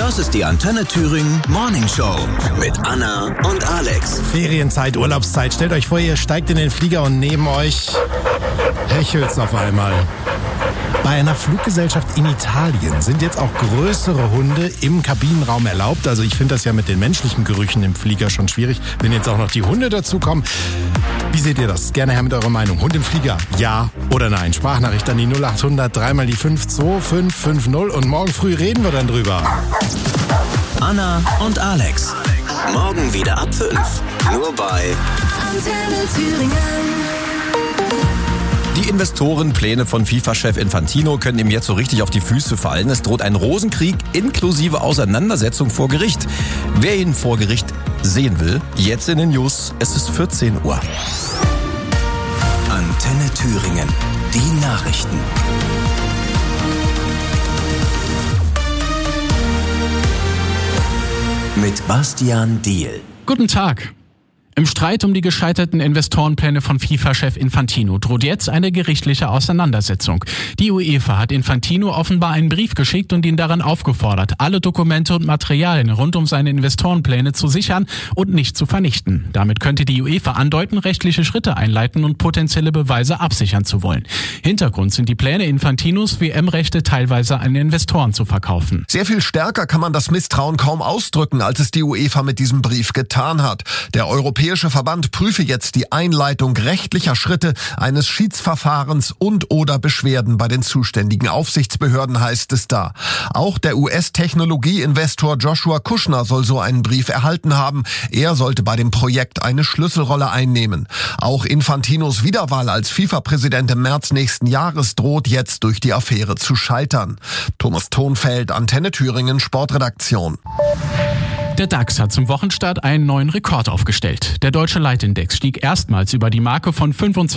Das ist die Antenne Thüringen Morning Show mit Anna und Alex. Ferienzeit, Urlaubszeit. Stellt euch vor, ihr steigt in den Flieger und neben euch hechelt's auf einmal. Bei einer Fluggesellschaft in Italien sind jetzt auch größere Hunde im Kabinenraum erlaubt. Also ich finde das ja mit den menschlichen Gerüchen im Flieger schon schwierig, wenn jetzt auch noch die Hunde dazukommen. Wie seht ihr das? Gerne her mit eurer Meinung. Hund im Flieger, ja oder nein? Sprachnachricht an die 0800 3 die 52550 und morgen früh reden wir dann drüber. Anna und Alex. Morgen wieder ab 5. Nur bei Antenne Thüringen. Die Investorenpläne von FIFA-Chef Infantino können ihm jetzt so richtig auf die Füße fallen. Es droht ein Rosenkrieg inklusive Auseinandersetzung vor Gericht. Wer ihn vor Gericht sehen will, jetzt in den News. Es ist 14 Uhr. Antenne Thüringen. Die Nachrichten. Mit Bastian Diehl. Guten Tag. Im Streit um die gescheiterten Investorenpläne von FIFA-Chef Infantino droht jetzt eine gerichtliche Auseinandersetzung. Die UEFA hat Infantino offenbar einen Brief geschickt und ihn daran aufgefordert, alle Dokumente und Materialien rund um seine Investorenpläne zu sichern und nicht zu vernichten. Damit könnte die UEFA andeuten, rechtliche Schritte einleiten und potenzielle Beweise absichern zu wollen. Hintergrund sind die Pläne Infantinos, WM-Rechte teilweise an Investoren zu verkaufen. Sehr viel stärker kann man das Misstrauen kaum ausdrücken, als es die UEFA mit diesem Brief getan hat. Der Europäische Verband prüfe jetzt die Einleitung rechtlicher Schritte eines Schiedsverfahrens und/oder Beschwerden bei den zuständigen Aufsichtsbehörden, heißt es da. Auch der US-Technologieinvestor Joshua Kushner soll so einen Brief erhalten haben. Er sollte bei dem Projekt eine Schlüsselrolle einnehmen. Auch Infantinos Wiederwahl als FIFA-Präsident im März nächsten Jahres droht jetzt durch die Affäre zu scheitern. Thomas Thonfeld, Antenne Thüringen, Sportredaktion. Der DAX hat zum Wochenstart einen neuen Rekord aufgestellt. Der deutsche Leitindex stieg erstmals über die Marke von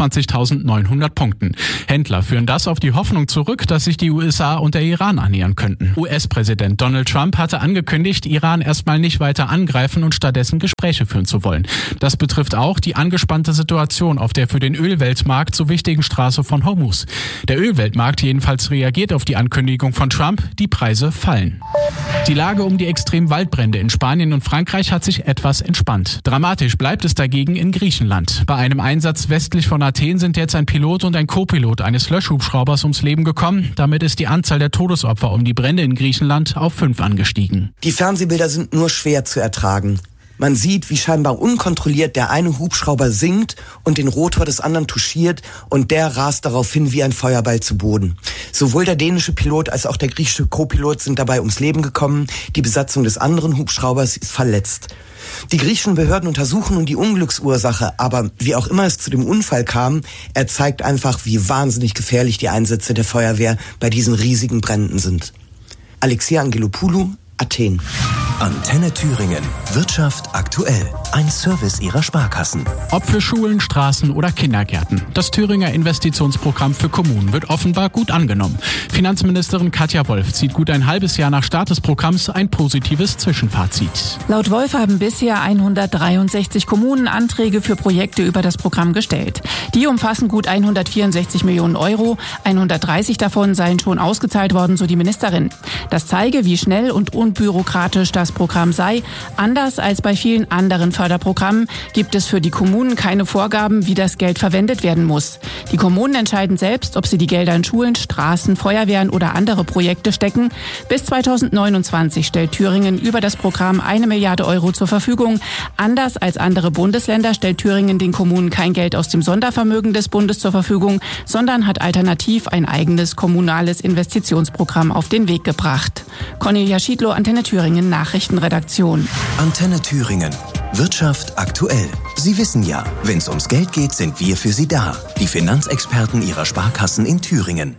25.900 Punkten. Händler führen das auf die Hoffnung zurück, dass sich die USA und der Iran annähern könnten. US-Präsident Donald Trump hatte angekündigt, Iran erstmal nicht weiter angreifen und stattdessen Gespräche führen zu wollen. Das betrifft auch die angespannte Situation auf der für den Ölweltmarkt so wichtigen Straße von Hormuz. Der Ölweltmarkt jedenfalls reagiert auf die Ankündigung von Trump, die Preise fallen. Die Lage um die extremen Waldbrände in Spanien und Frankreich hat sich etwas entspannt. Dramatisch bleibt es dagegen in Griechenland. Bei einem Einsatz westlich von Athen sind jetzt ein Pilot und ein Co-Pilot eines Löschhubschraubers ums Leben gekommen. Damit ist die Anzahl der Todesopfer um die Brände in Griechenland auf 5 angestiegen. Die Fernsehbilder sind nur schwer zu ertragen. Man sieht, wie scheinbar unkontrolliert der eine Hubschrauber sinkt und den Rotor des anderen touchiert und der rast daraufhin wie ein Feuerball zu Boden. Sowohl der dänische Pilot als auch der griechische Co-Pilot sind dabei ums Leben gekommen. Die Besatzung des anderen Hubschraubers ist verletzt. Die griechischen Behörden untersuchen nun die Unglücksursache, aber wie auch immer es zu dem Unfall kam, er zeigt einfach, wie wahnsinnig gefährlich die Einsätze der Feuerwehr bei diesen riesigen Bränden sind. Alexia Angelopoulou, Athen. Antenne Thüringen. Wirtschaft aktuell. Ein Service ihrer Sparkassen. Ob für Schulen, Straßen oder Kindergärten. Das Thüringer Investitionsprogramm für Kommunen wird offenbar gut angenommen. Finanzministerin Katja Wolf zieht gut ein halbes Jahr nach Start des Programms ein positives Zwischenfazit. Laut Wolf haben bisher 163 Kommunen Anträge für Projekte über das Programm gestellt. Die umfassen gut 164 Millionen Euro. 130 davon seien schon ausgezahlt worden, so die Ministerin. Das zeige, wie schnell und unbürokratisch das Programm sei. Anders als bei vielen anderen Förderprogrammen gibt es für die Kommunen keine Vorgaben, wie das Geld verwendet werden muss. Die Kommunen entscheiden selbst, ob sie die Gelder in Schulen, Straßen, Feuerwehren oder andere Projekte stecken. Bis 2029 stellt Thüringen über das Programm 1 Milliarde Euro zur Verfügung. Anders als andere Bundesländer stellt Thüringen den Kommunen kein Geld aus dem Sondervermögen des Bundes zur Verfügung, sondern hat alternativ ein eigenes kommunales Investitionsprogramm auf den Weg gebracht. Cornelia Schiedlow, Antenne Thüringen, Nachrichtenredaktion. Antenne Thüringen. Wirtschaft aktuell. Sie wissen ja, wenn es ums Geld geht, sind wir für Sie da. Die Finanzexperten Ihrer Sparkassen in Thüringen.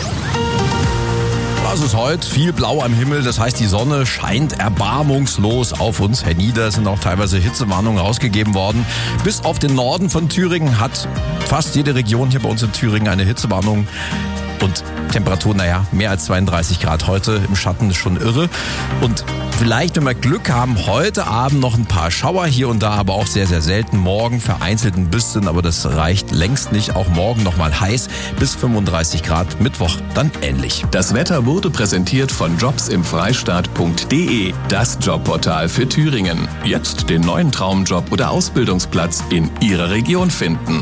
Es ist heute viel blau am Himmel, das heißt, die Sonne scheint erbarmungslos auf uns hernieder. Es sind auch teilweise Hitzewarnungen rausgegeben worden. Bis auf den Norden von Thüringen hat fast jede Region hier bei uns in Thüringen eine Hitzewarnung. Und Temperatur, mehr als 32 Grad heute im Schatten ist schon irre. Und vielleicht, wenn wir Glück haben, heute Abend noch ein paar Schauer hier und da, aber auch sehr, sehr selten. Morgen vereinzelt ein bisschen, aber das reicht längst nicht. Auch morgen nochmal heiß bis 35 Grad. Mittwoch dann ähnlich. Das Wetter wurde präsentiert von jobsimfreistaat.de, das Jobportal für Thüringen. Jetzt den neuen Traumjob oder Ausbildungsplatz in Ihrer Region finden.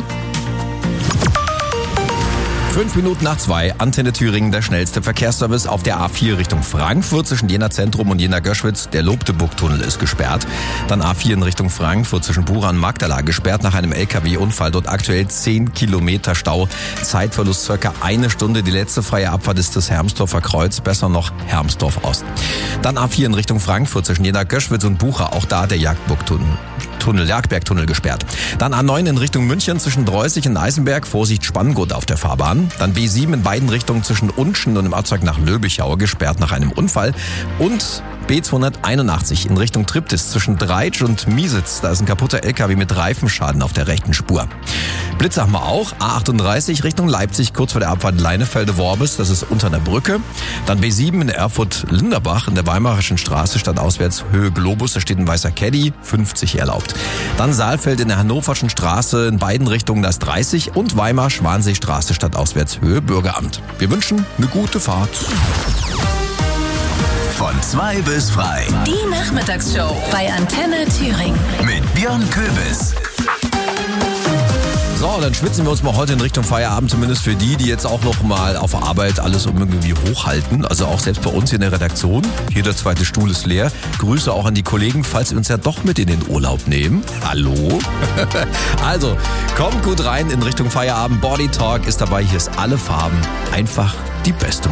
5 Minuten nach 2, Antenne Thüringen, der schnellste Verkehrsservice auf der A4 Richtung Frankfurt zwischen Jena Zentrum und Jena Göschwitz. Der Lobtebuck-Tunnel ist gesperrt. Dann A4 in Richtung Frankfurt zwischen Bucha und Magdala gesperrt nach einem LKW-Unfall. Dort aktuell 10 Kilometer Stau. Zeitverlust circa 1 Stunde. Die letzte freie Abfahrt ist das Hermsdorfer Kreuz, besser noch Hermsdorf Ost. Dann A4 in Richtung Frankfurt zwischen Jena Göschwitz und Bucha. Auch da der Jagdbergtunnel gesperrt. Dann A9 in Richtung München zwischen Dreußig und Eisenberg. Vorsicht, Spanngurt auf der Fahrbahn. Dann B7 in beiden Richtungen zwischen Unschen und dem Ortsteig nach Löbichau gesperrt nach einem Unfall. Und B281 in Richtung Triptis zwischen Dreitsch und Miesitz. Da ist ein kaputter LKW mit Reifenschaden auf der rechten Spur. Blitze haben wir auch. A38 Richtung Leipzig, kurz vor der Abfahrt Leinefelde-Worbis. Das ist unter einer Brücke. Dann B7 in Erfurt-Linderbach in der Weimarischen Straße stadtauswärts Höhe Globus. Da steht ein weißer Caddy, 50 erlaubt. Dann Saalfeld in der Hannoverschen Straße in beiden Richtungen, das 30. Und Weimar-Schwansee-Straße stadtauswärts Höhe Bürgeramt. Wir wünschen eine gute Fahrt. Von 2 bis frei. Die Nachmittagsshow bei Antenne Thüringen. Mit Björn Köbis. So, dann schwitzen wir uns mal heute in Richtung Feierabend, zumindest für die jetzt auch noch mal auf Arbeit alles irgendwie hochhalten. Also auch selbst bei uns hier in der Redaktion. Jeder zweite Stuhl ist leer. Grüße auch an die Kollegen, falls sie uns ja doch mit in den Urlaub nehmen. Hallo? Also, kommt gut rein in Richtung Feierabend. Body Talk ist dabei. Hier ist alle Farben. Einfach die beste Musik.